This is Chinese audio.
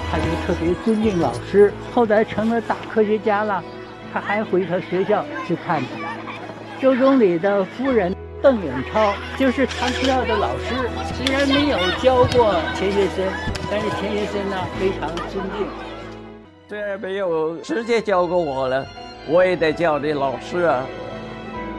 他就特别尊敬老师。后来成了大科学家了，他还回他学校去看他。周总理的夫人邓颖超就是他学校的老师，虽然没有教过钱学森，但是钱学森呢非常尊敬。 虽然没有直接教过我了，我也得叫你老师啊。